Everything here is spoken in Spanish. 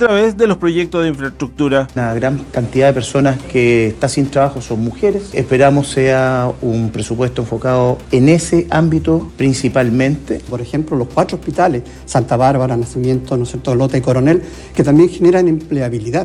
través de los proyectos de infraestructura. Una gran cantidad de personas que está sin trabajo son mujeres. Esperamos sea un presupuesto enfocado en ese ámbito principalmente. Por ejemplo, los 4 hospitales, Santa Bárbara, Nacimiento, ¿no es cierto?, Lota y Coronel, que también generan empleabilidad.